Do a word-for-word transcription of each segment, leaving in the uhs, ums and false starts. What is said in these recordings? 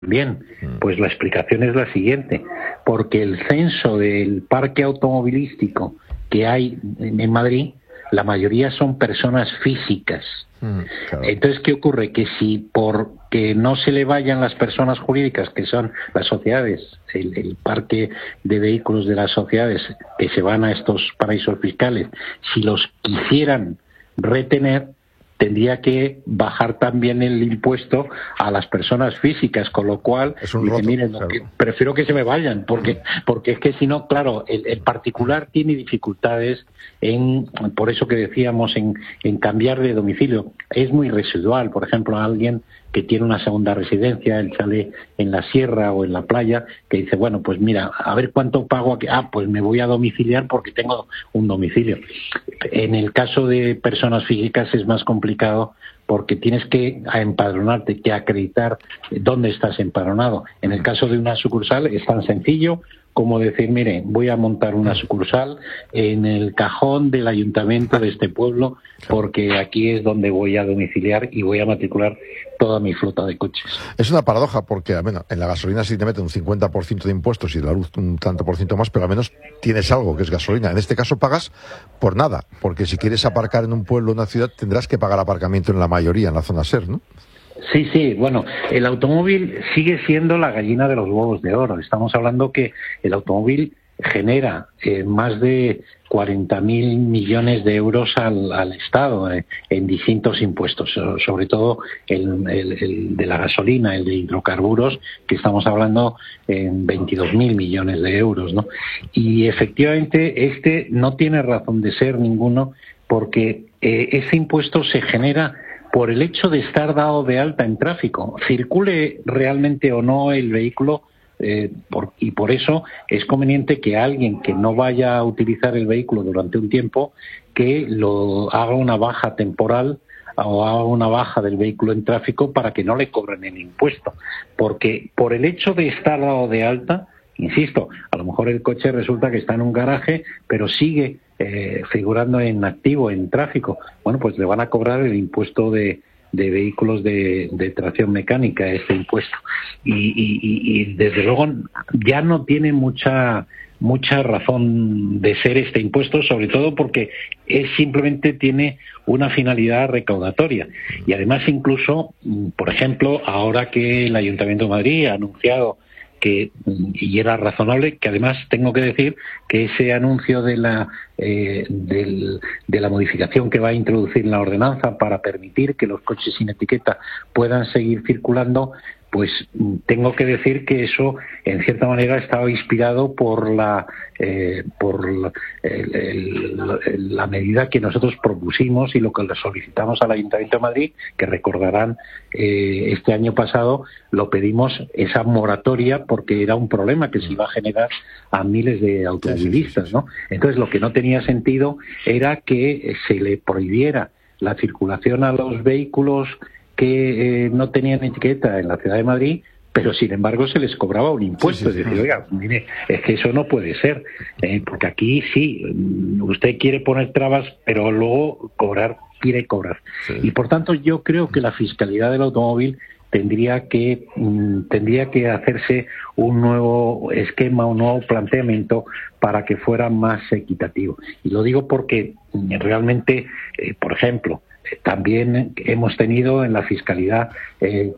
Bien, pues la explicación es la siguiente, porque el censo del parque automovilístico que hay en Madrid, la mayoría son personas físicas. Mm, claro. Entonces, ¿qué ocurre? Que si por que no se le vayan las personas jurídicas, que son las sociedades, el, el parque de vehículos de las sociedades que se van a estos paraísos fiscales, si los quisieran retener, tendría que bajar también el impuesto a las personas físicas, con lo cual, es un dice, roto, miren, claro. que prefiero que se me vayan, porque porque es que si no, claro, el, el particular tiene dificultades en, por eso que decíamos, en, en cambiar de domicilio. Es muy residual, por ejemplo, a alguien que tiene una segunda residencia, el chalet en la sierra o en la playa, que dice, bueno, pues mira, a ver cuánto pago aquí. Ah, pues me voy a domiciliar porque tengo un domicilio. En el caso de personas físicas es más complicado porque tienes que empadronarte, que acreditar dónde estás empadronado. En el caso de una sucursal es tan sencillo como decir, mire, voy a montar una sucursal en el cajón del ayuntamiento de este pueblo porque aquí es donde voy a domiciliar y voy a matricular toda mi flota de coches. Es una paradoja porque, bueno, en la gasolina sí te meten un cincuenta por ciento de impuestos y de la luz un tanto por ciento más, pero al menos tienes algo que es gasolina. En este caso pagas por nada, porque si quieres aparcar en un pueblo o una ciudad tendrás que pagar aparcamiento en la mayoría, en la zona SER, ¿no? Sí, sí, bueno, el automóvil sigue siendo la gallina de los huevos de oro. Estamos hablando que el automóvil genera eh, más de cuarenta mil millones de euros al, al Estado eh, en distintos impuestos, sobre todo el, el, el de la gasolina, el de hidrocarburos, que estamos hablando en veintidós mil millones de euros, ¿no? Y efectivamente este no tiene razón de ser ninguno, porque eh, ese impuesto se genera por el hecho de estar dado de alta en tráfico, circule realmente o no el vehículo, eh, por, y por eso es conveniente que alguien que no vaya a utilizar el vehículo durante un tiempo, que lo haga una baja temporal o haga una baja del vehículo en tráfico para que no le cobren el impuesto, porque por el hecho de estar dado de alta, insisto, a lo mejor el coche resulta que está en un garaje, pero sigue eh, figurando en activo, en tráfico. Bueno, pues le van a cobrar el impuesto de, de vehículos de, de tracción mecánica, este impuesto. Y, y, y, y desde luego ya no tiene mucha mucha razón de ser este impuesto, sobre todo porque es simplemente tiene una finalidad recaudatoria. Y además incluso, por ejemplo, ahora que el Ayuntamiento de Madrid ha anunciado que, y era razonable, que además tengo que decir que ese anuncio de la eh, del, de la modificación que va a introducir en la ordenanza para permitir que los coches sin etiqueta puedan seguir circulando, pues tengo que decir que eso en cierta manera estaba inspirado por la eh, por la, el, el, la medida que nosotros propusimos y lo que le solicitamos al Ayuntamiento de Madrid, que recordarán eh, este año pasado lo pedimos esa moratoria porque era un problema que se iba a generar a miles de automovilistas, ¿no? Entonces lo que no tenía sentido era que se le prohibiera la circulación a los vehículos que eh, no tenían etiqueta en la ciudad de Madrid, pero sin embargo se les cobraba un impuesto. Sí, sí, sí. Es decir, oiga, mire, es que eso no puede ser, eh, porque aquí sí, usted quiere poner trabas, pero luego cobrar, quiere cobrar. Sí. Y por tanto yo creo que la fiscalidad del automóvil tendría que mm, tendría que hacerse un nuevo esquema, un nuevo planteamiento para que fuera más equitativo. Y lo digo porque mm, realmente, eh, por ejemplo, también hemos tenido en la fiscalidad, eh,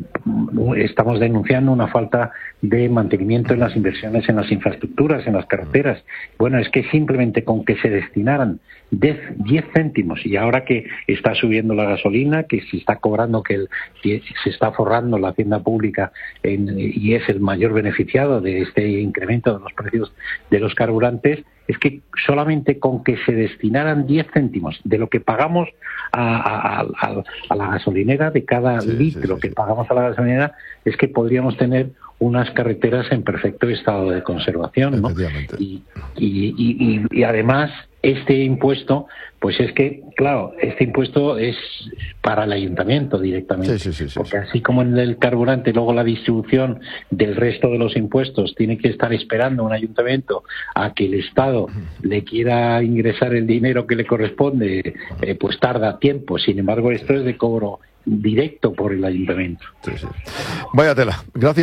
estamos denunciando una falta de mantenimiento en las inversiones en las infraestructuras, en las carreteras. Bueno, es que simplemente con que se destinaran diez céntimos, y ahora que está subiendo la gasolina, que se está cobrando, que, el, que se está forrando la hacienda pública en, y es el mayor beneficiado de este incremento de los precios de los carburantes, es que solamente con que se destinaran diez céntimos de lo que pagamos a, a, a, a la gasolinera, de cada sí, litro sí, sí, que sí. pagamos a la gasolinera, es que podríamos tener unas carreteras en perfecto estado de conservación, ¿no? Y, y, y, y además este impuesto, pues es que, claro, este impuesto es para el ayuntamiento directamente. Sí, sí, sí, sí, porque sí. así como en el carburante, luego la distribución del resto de los impuestos tiene que estar esperando un ayuntamiento a que el Estado le quiera ingresar el dinero que le corresponde, eh, pues tarda tiempo. Sin embargo, esto es de cobro directo por el ayuntamiento. Sí, sí. Vaya tela. Gracias.